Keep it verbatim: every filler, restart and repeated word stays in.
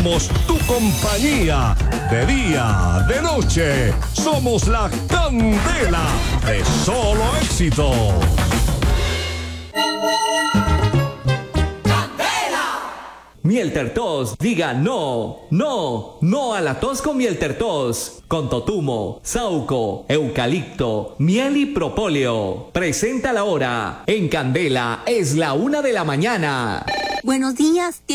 Somos tu compañía, de día, de noche. Somos la candela de Solo Éxitos. Miel Tertos, diga no, no, no a la tos con Miel Tertos. Con totumo, sauco, eucalipto, miel y propóleo. Presenta la hora. En Candela es la una de la mañana. Buenos días.